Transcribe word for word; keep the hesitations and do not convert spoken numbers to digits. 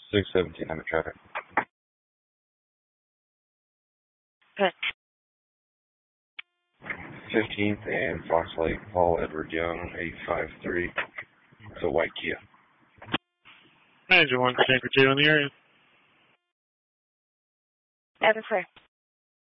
six seventeen, I'm in traffic. Okay. fifteenth and Fox Lake, Paul Edward Young, eight five three. It's a white Kia. Manager one, Tanker two in the area. Evan Fair.